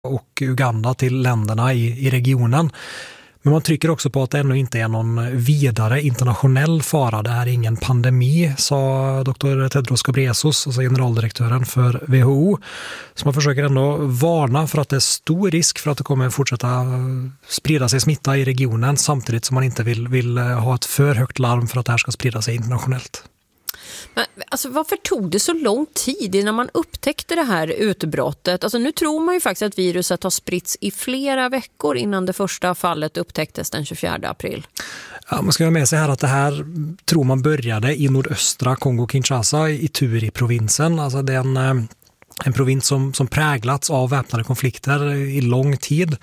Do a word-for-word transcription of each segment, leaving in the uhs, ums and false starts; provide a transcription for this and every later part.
och Uganda till länderna i, i regionen. Men man trycker också på att det ännu inte är någon vidare internationell fara. Det här är ingen pandemi, sa doktor Tedros Ghebreyesus, alltså generaldirektören för W H O. Så man försöker ändå varna för att det är stor risk för att det kommer fortsätta sprida sig smitta i regionen, samtidigt som man inte vill, vill ha ett för högt larm för att det här ska sprida sig internationellt. Men, alltså, varför tog det så lång tid innan man upptäckte det här utbrottet? Alltså, nu tror man ju faktiskt att viruset har spritts i flera veckor innan det första fallet upptäcktes den tjugofjärde april. Ja, man ska ha med sig här att det här tror man började i nordöstra Kongo-Kinshasa i Ituri-provinsen. Alltså det är en, en provins som, som präglats av väpnade konflikter i lång tid.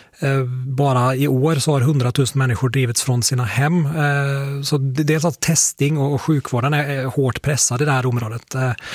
Bara i år så har hundratusen människor drivits från sina hem. Så det är så att testing och sjukvården är hårt pressad i det här området.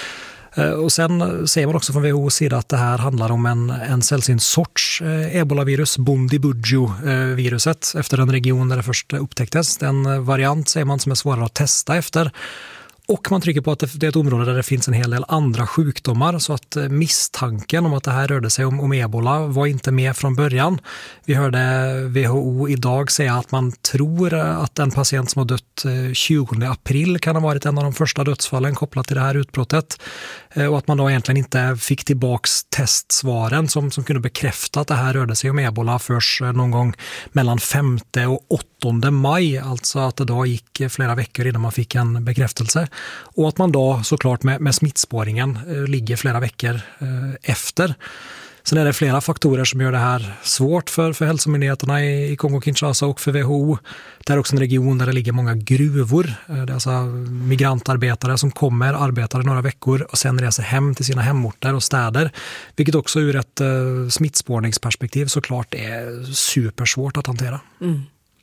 Och sen säger man också från W H O:s sida att det här handlar om en, en sällsynt sorts ebola-virus, Bundibugyo-viruset, efter den region där det först upptäcktes. Den variant säger man som är svårare att testa efter. Och man trycker på att det är ett område där det finns en hel del andra sjukdomar, så att misstanken om att det här rörde sig om, om ebola var inte med från början. Vi hörde W H O idag säga att man tror att en patient som har dött tjugonde april kan ha varit en av de första dödsfallen kopplat till det här utbrottet. Och att man då egentligen inte fick tillbaks testsvaren som, som kunde bekräfta att det här rörde sig om ebola först någon gång mellan femte och åttonde maj. Alltså att det då gick flera veckor innan man fick en bekräftelse. Och att man då såklart med, med smittspåringen eh, ligger flera veckor eh, efter. Sen är det flera faktorer som gör det här svårt för, för hälsomyndigheterna i, i Kongo-Kinshasa och för W H O. Det är också en region där det ligger många gruvor. Det är alltså migrantarbetare som kommer, arbetar i några veckor och sen reser hem till sina hemorter och städer. Vilket också ur ett eh, smittspårningsperspektiv såklart är supersvårt att hantera. Mm.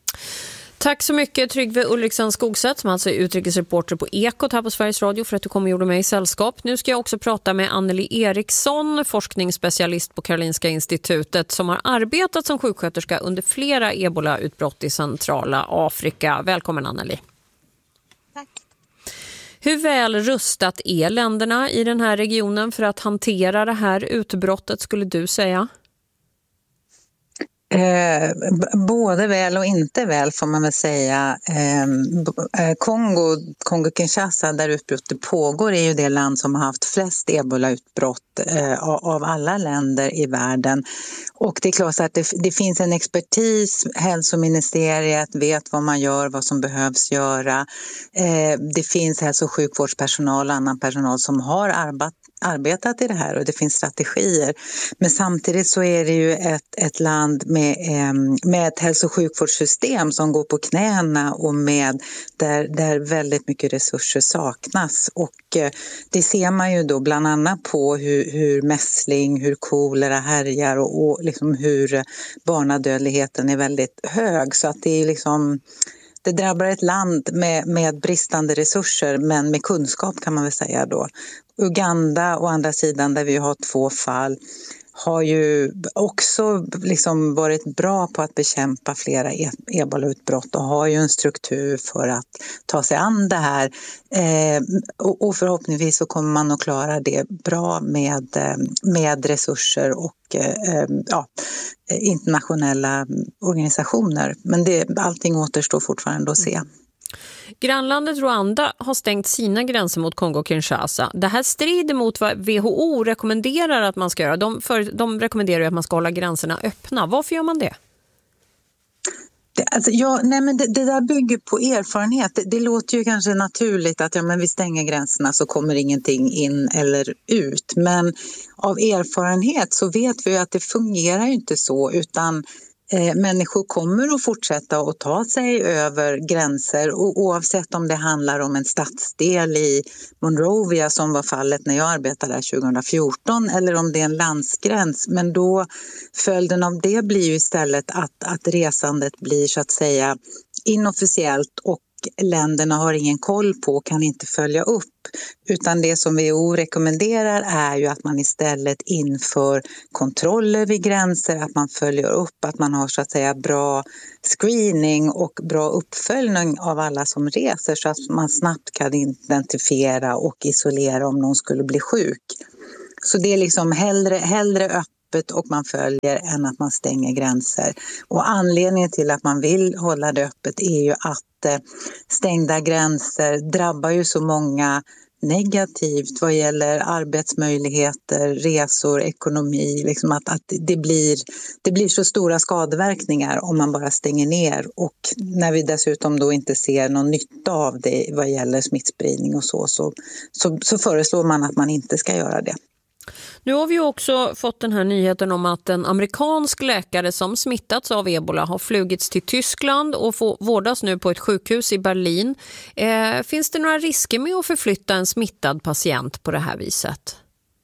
Tack så mycket Tryggve Ulriksson Skogsätt, som alltså är utrikesreporter på Ekot här på Sveriges Radio, för att du kom och gjorde mig i sällskap. Nu ska jag också prata med Anneli Eriksson, forskningsspecialist på Karolinska institutet, som har arbetat som sjuksköterska under flera ebola-utbrott i centrala Afrika. Välkommen Anneli. Tack. Hur väl rustat är länderna i den här regionen för att hantera det här utbrottet, skulle du säga? Eh, både väl och inte väl får man väl säga. Eh, Kongo, Kongo-Kinshasa där utbrottet pågår är ju det land som har haft flest ebola-utbrott eh, av alla länder i världen. Och det är klart att det, det finns en expertis, hälsoministeriet vet vad man gör, vad som behövs göra. Eh, det finns hälso- och sjukvårdspersonal och annan personal som har arbetat arbetat i det här och det finns strategier. Men samtidigt så är det ju ett, ett land med, med ett hälso- och sjukvårdssystem som går på knäna och med där, där väldigt mycket resurser saknas. Och det ser man ju då bland annat på hur, hur mässling, hur kolera härjar och, och liksom hur barnadödligheten är väldigt hög. Så att det är liksom... Det drabbar ett land med, med bristande resurser men med kunskap kan man väl säga då. Uganda å andra sidan där vi har två fall har ju också liksom varit bra på att bekämpa flera ebola-utbrott och har ju en struktur för att ta sig an det här. Eh, och, och förhoppningsvis så kommer man att klara det bra med, med resurser och eh, ja, internationella organisationer. Men det, allting återstår fortfarande att se. Grannlandet Rwanda har stängt sina gränser mot Kongo-Kinshasa. Det här strider mot vad W H O rekommenderar att man ska göra. De, för, de rekommenderar att man ska hålla gränserna öppna. Varför gör man det? Det, alltså, ja, nej, men det, det där bygger på erfarenhet. Det, det låter ju kanske naturligt att ja, men vi stänger gränserna så kommer ingenting in eller ut. Men av erfarenhet så vet vi att det fungerar ju inte så, utan Eh, människor kommer att fortsätta att ta sig över gränser och oavsett om det handlar om en stadsdel i Monrovia som var fallet när jag arbetade där tjugohundrafjorton eller om det är en landsgräns. Men då följden av det blir ju istället att, att resandet blir så att säga inofficiellt och länderna har ingen koll på och kan inte följa upp. Utan det som W H O rekommenderar är ju att man istället inför kontroller vid gränser, att man följer upp, att man har så att säga bra screening och bra uppföljning av alla som reser så att man snabbt kan identifiera och isolera om någon skulle bli sjuk. Så det är liksom hellre, hellre öppet och man följer än att man stänger gränser. Och anledningen till att man vill hålla det öppet är ju att eh, stängda gränser drabbar ju så många negativt vad gäller arbetsmöjligheter, resor, ekonomi. Liksom att, att det, blir, det blir så stora skadeverkningar om man bara stänger ner. Och när vi dessutom då inte ser någon nytta av det vad gäller smittspridning och så, så, så, så föreslår man att man inte ska göra det. Nu har vi också fått den här nyheten om att en amerikansk läkare som smittats av ebola har flugits till Tyskland och får vårdas nu på ett sjukhus i Berlin. Eh, finns det några risker med att förflytta en smittad patient på det här viset?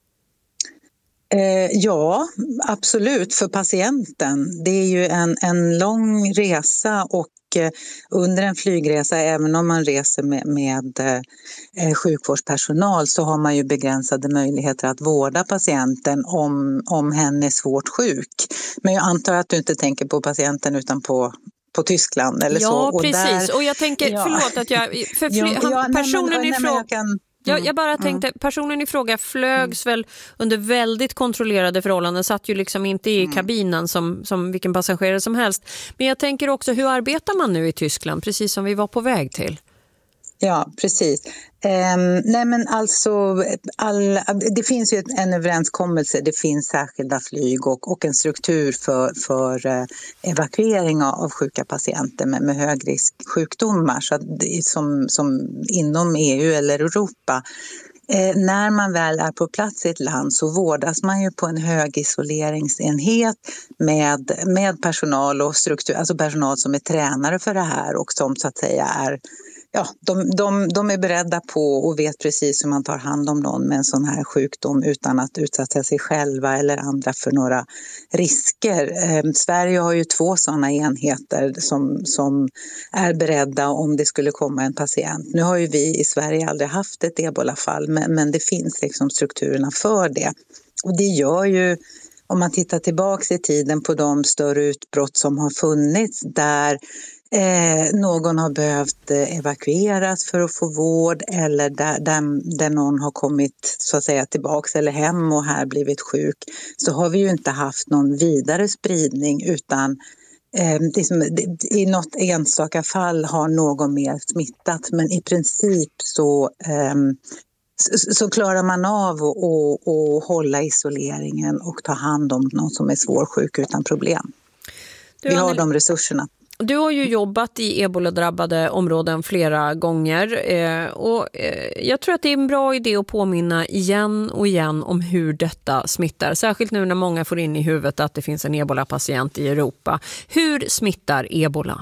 Eh, ja, absolut för patienten. Det är ju en, en lång resa och eh, under en flygresa, även om man reser med, med eh, sjukvårdspersonal, så har man ju begränsade möjligheter att vårda patienten om, om hen är svårt sjuk. Men jag antar att du inte tänker på patienten utan på på Tyskland eller ja, så. Ja, precis. Där, och jag tänker, ja. förlåt att jag... För fly, ja, ja, han, personen nej, men, i nej, men jag kan... Jag, jag bara tänkte, personen i fråga flögs mm. väl under väldigt kontrollerade förhållanden, satt ju liksom inte i mm. kabinen som, som vilken passagerare som helst. Men jag tänker också, hur arbetar man nu i Tyskland, precis som vi var på väg till? Ja, precis. Um, nej men alltså, all, det finns ju en överenskommelse, det finns särskilda flyg och, och en struktur för, för uh, evakuering av, av sjuka patienter med, med högrisksjukdomar så att det, som, som inom E U eller Europa. Eh, när man väl är på plats i ett land så vårdas man ju på en högisoleringsenhet med, med personal och struktur, alltså personal som är tränare för det här och som så att säga är Ja, de, de, de är beredda på och vet precis hur man tar hand om någon med en sån här sjukdom utan att utsätta sig själva eller andra för några risker. Eh, Sverige har ju två sådana enheter som, som är beredda om det skulle komma en patient. Nu har ju vi i Sverige aldrig haft ett ebolafall, men, men det finns liksom strukturerna för det. Och det gör ju, om man tittar tillbaka i tiden på de större utbrott som har funnits där Eh, någon har behövt eh, evakueras för att få vård eller där, där, där någon har kommit så att säga tillbaks eller hem och här blivit sjuk, så har vi ju inte haft någon vidare spridning utan eh, det som, det, i något enstaka fall har någon mer smittat, men i princip så eh, Så, så klarar man av att hålla isoleringen och ta hand om någon som är svårsjuk utan problem. Vi har de resurserna. Du har ju jobbat i ebola-drabbade områden flera gånger eh, och eh, jag tror att det är en bra idé att påminna igen och igen om hur detta smittar. Särskilt nu när många får in i huvudet att det finns en ebola-patient i Europa. Hur smittar ebola?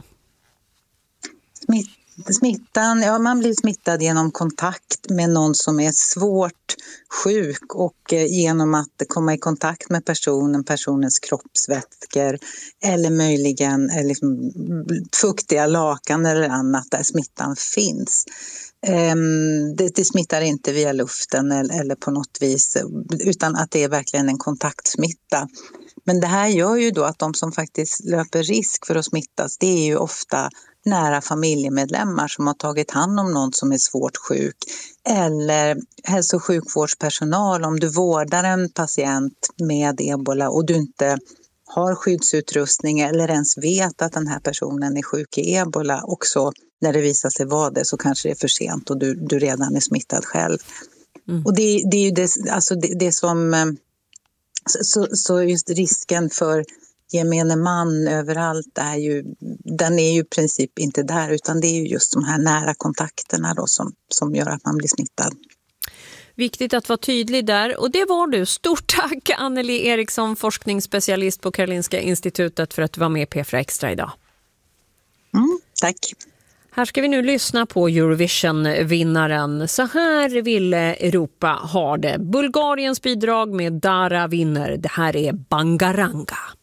Smitt, smittan, ja, man blir smittad genom kontakt med någon som är svårt sjuk och eh, genom att komma i kontakt med personen, personens kroppsvätskor eller möjligen eh, liksom, fuktiga lakan eller annat där smittan finns. Eh, det, det smittar inte via luften eller, eller på något vis utan att det är verkligen en kontaktsmitta. Men det här gör ju då att de som faktiskt löper risk för att smittas, det är ju ofta nära familjemedlemmar som har tagit hand om någon som är svårt sjuk eller hälso- och sjukvårdspersonal. Om du vårdar en patient med ebola och du inte har skyddsutrustning eller ens vet att den här personen är sjuk i ebola, också när det visar sig vara det så kanske det är för sent och du, du redan är smittad själv. Mm. Och det, det är ju det, alltså det, det som så, så just risken för gemene man överallt är ju, den är ju i princip inte där utan det är ju just de här nära kontakterna då som, som gör att man blir smittad. Viktigt att vara tydlig där och det var du. Stort tack Anneli Eriksson, forskningsspecialist på Karolinska institutet för att du var med i P fyra Extra idag. Mm, tack. Här ska vi nu lyssna på Eurovision-vinnaren. Så här ville Europa ha det. Bulgariens bidrag med Dara vinner. Det här är Bangaranga.